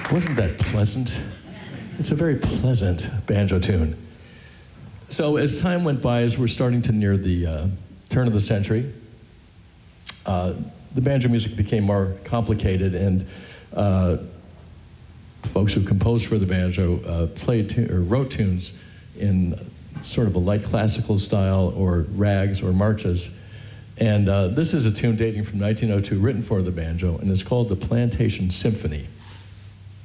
Wasn't that pleasant? It's a very pleasant banjo tune. So as time went by, as we're starting to near the turn of the century, the banjo music became more complicated, and folks who composed for the banjo wrote tunes in sort of a light classical style, or rags, or marches. And this is a tune dating from 1902, written for the banjo, and it's called the Plantation Symphony.